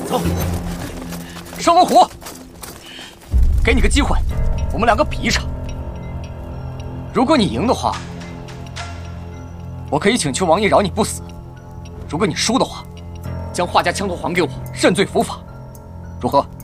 走。生龙虎，给你个机会，我们两个比一场。如果你赢的话，我可以请求王爷饶你不死；如果你输的话，将华家枪头还给我，认罪伏法，如何？